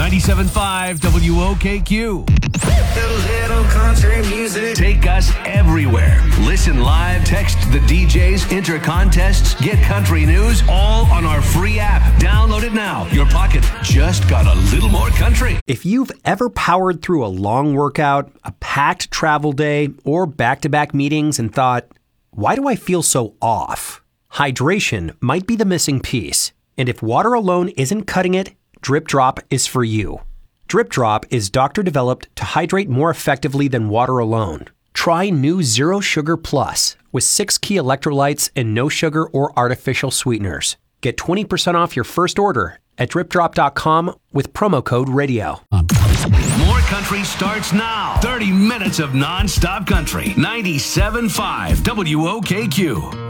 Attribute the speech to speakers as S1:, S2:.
S1: 97.5 WOKQ.
S2: Little country music.
S1: Take us everywhere. Listen live, text the DJs, enter contests, get country news, all on our free app. Download it now. Your pocket just got a little more country.
S3: If you've ever powered through a long workout, a packed travel day, or back-to-back meetings and thought, why do I feel so off? Hydration might be the missing piece. And if water alone isn't cutting it, Drip Drop is for you. Drip Drop is doctor-developed to hydrate more effectively than water alone. Try new Zero Sugar Plus with 6 key electrolytes and no sugar or artificial sweeteners. Get 20% off your first order at dripdrop.com with promo code RADIO.
S1: More country starts now. 30 minutes of non-stop country. 97.5 WOKQ.